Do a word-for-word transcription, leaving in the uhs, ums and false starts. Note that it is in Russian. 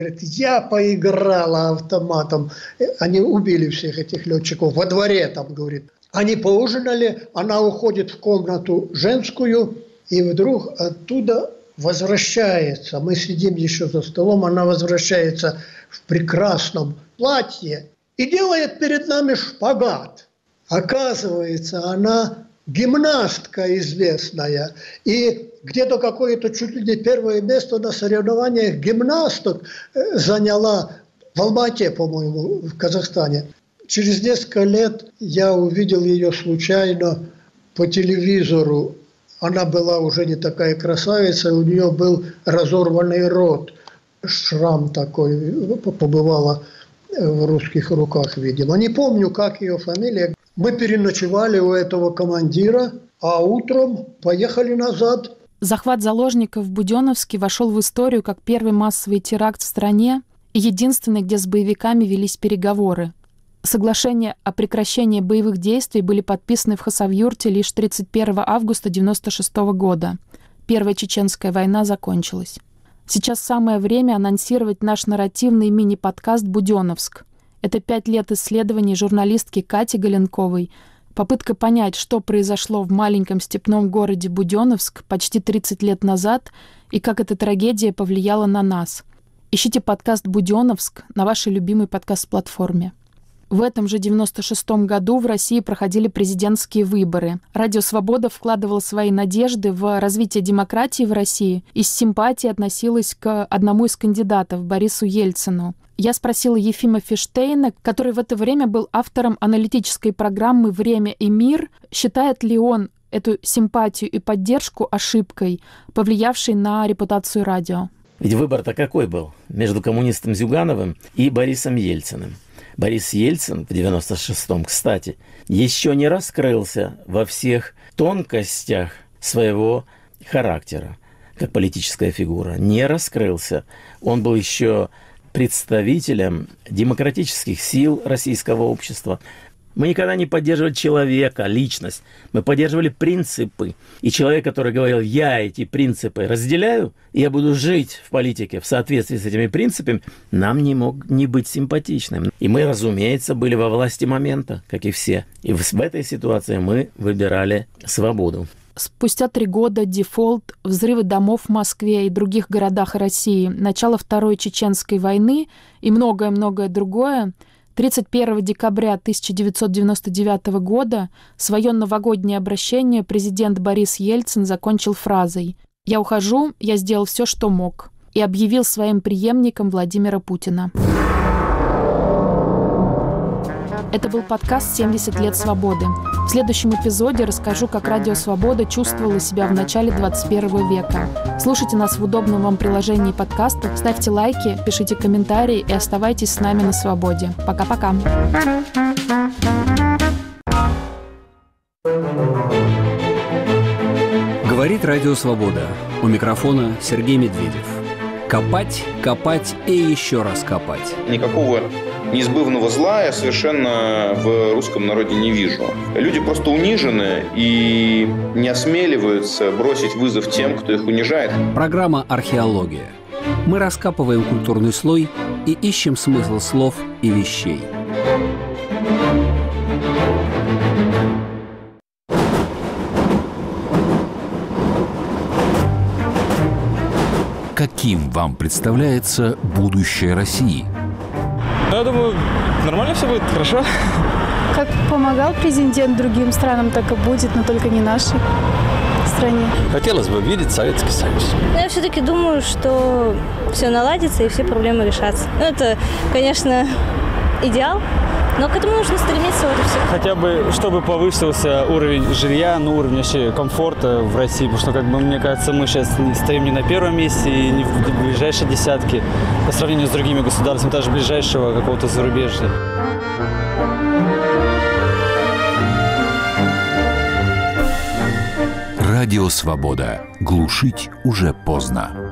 Говорит, я поиграла автоматом. Они убили всех этих летчиков во дворе, там, говорит. Они поужинали, она уходит в комнату женскую, и вдруг оттуда возвращается. Мы сидим еще за столом, она возвращается в прекрасном платье и делает перед нами шпагат. Оказывается, она гимнастка известная. И где-то какое-то чуть ли не первое место на соревнованиях гимнасток заняла в Алмате, по-моему, в Казахстане. Через несколько лет я увидел ее случайно по телевизору. Она была уже не такая красавица, у нее был разорванный рот. Шрам такой, побывала в русских руках, видимо. Не помню, как ее фамилия. Мы переночевали у этого командира, а утром поехали назад. Захват заложников в Буденновске вошел в историю как первый массовый теракт в стране и единственный, где с боевиками велись переговоры. Соглашения о прекращении боевых действий были подписаны в Хасавюрте лишь тридцать первого августа девяносто шестого года. Первая чеченская война закончилась. Сейчас самое время анонсировать наш нарративный мини-подкаст «Буденновск». Это пять лет исследований журналистки Кати Галенковой, попытка понять, что произошло в маленьком степном городе Буденновск почти тридцать лет назад и как эта трагедия повлияла на нас. Ищите подкаст «Буденновск» на вашей любимой подкаст-платформе. В этом же девяносто шестом году в России проходили президентские выборы. Радио «Свобода» вкладывало свои надежды в развитие демократии в России и с симпатией относилась к одному из кандидатов, Борису Ельцину. Я спросила Ефима Фиштейна, который в это время был автором аналитической программы «Время и мир», считает ли он эту симпатию и поддержку ошибкой, повлиявшей на репутацию радио. Ведь выбор-то какой был? Между коммунистом Зюгановым и Борисом Ельциным. Борис Ельцин в девяносто шестом, кстати, еще не раскрылся во всех тонкостях своего характера, как политическая фигура. Не раскрылся. Он был еще представителем демократических сил российского общества. Мы никогда не поддерживали человека, личность. Мы поддерживали принципы. И человек, который говорил, я эти принципы разделяю, и я буду жить в политике в соответствии с этими принципами, нам не мог не быть симпатичным. И мы, разумеется, были во власти момента, как и все. И в этой ситуации мы выбирали свободу. Спустя три года дефолт, взрывы домов в Москве и других городах России, начало Второй Чеченской войны и многое-многое другое, тридцать первого декабря тысяча девятьсот девяносто девятого года свое новогоднее обращение президент Борис Ельцин закончил фразой «Я ухожу, я сделал все, что мог» и объявил своим преемником Владимира Путина. Это был подкаст «семьдесят лет свободы». В следующем эпизоде расскажу, как Радио Свобода чувствовала себя в начале двадцать первого века. Слушайте нас в удобном вам приложении подкастов, ставьте лайки, пишите комментарии и оставайтесь с нами на свободе. Пока-пока. Говорит Радио Свобода. У микрофона Сергей Медведев. Копать, копать и еще раз копать. Никакого неизбывного зла я совершенно в русском народе не вижу. Люди просто унижены и не осмеливаются бросить вызов тем, кто их унижает. Программа «Археология». Мы раскапываем культурный слой и ищем смысл слов и вещей. Каким вам представляется будущее России? Я думаю, нормально все будет, хорошо. Как помогал президент другим странам, так и будет, но только не нашей стране. Хотелось бы видеть Советский Союз. Я все-таки думаю, что все наладится и все проблемы решатся. Ну, это, конечно, идеал, но к этому нужно стремиться, вот и все. Хотя бы, чтобы повысился уровень жилья, ну, уровень вообще комфорта в России, потому что, как бы, мне кажется, мы сейчас стоим не на первом месте и не в ближайшей десятке по сравнению с другими государствами, даже ближайшего какого-то зарубежья. Радио Свобода. Глушить уже поздно.